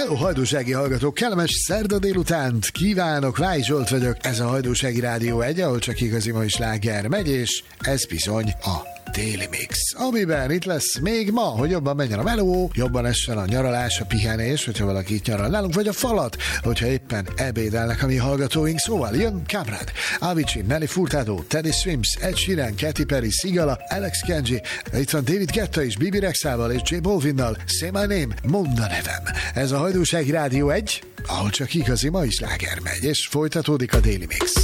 Hello, hajdúsági hallgatók! Kellemes szerda délutánt kívánok! Váj Zsolt vagyok, ez a Hajdúsági Rádió 1, ahol csak igazi mai sláger megy, és ez bizony a Déli Mix, amiben itt lesz még ma, hogy jobban menjen a meló, jobban essen a nyaralás, a pihenés, hogyha valaki itt nyaral nálunk, vagy a falat, hogyha éppen ebédelnek a mi hallgatóink. Szóval jön Kamrad, Avicii, Nelly Furtado, Teddy Swims, Ed Sheeran, Katy Perry, Sigala, Alex Kenji, itt van David Guetta is, Bibi Rexával és J Balvinnal, Say My Name, mondd a nevem. Ez a Hajdúsági Rádió 1, ahol csak igazi mai sláger megy, és folytatódik a Déli Mix.